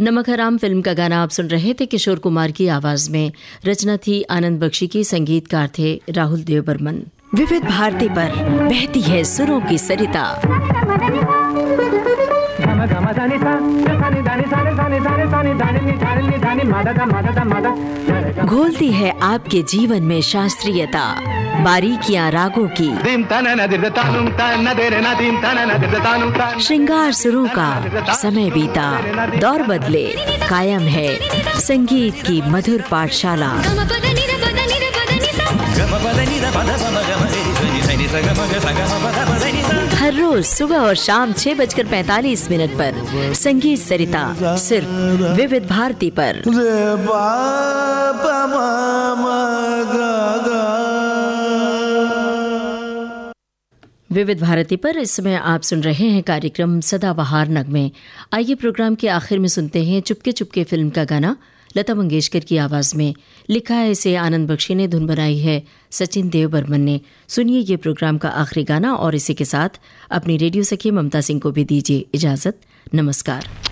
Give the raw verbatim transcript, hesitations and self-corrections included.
नमक हराम फिल्म का गाना आप सुन रहे थे किशोर कुमार की आवाज में। रचना थी आनंद बख्शी की, संगीतकार थे राहुल देव बर्मन। विविध भारती पर बहती है सुरों की सरिता। घोलती है आपके जीवन में शास्त्रीयता, बारीकियां रागों की, श्रृंगार सुरों का समय बीता, दौर बदले कायम है संगीत की मधुर पाठशाला। हर रोज सुबह और शाम छह बजकर पैंतालीस मिनट पर संगीत सरिता, सिर्फ विविध भारती पर। विविध भारती पर इस समय आप सुन रहे हैं कार्यक्रम सदाबहार नगमे। आइए प्रोग्राम के आखिर में सुनते हैं चुपके चुपके फिल्म का गाना लता मंगेशकर की आवाज में। लिखा है इसे आनंद बख्शी ने, धुन बनाई है सचिन देव बर्मन ने। सुनिए ये प्रोग्राम का आखिरी गाना और इसी के साथ अपनी रेडियो सखी ममता सिंह को भी दीजिए इजाजत। नमस्कार।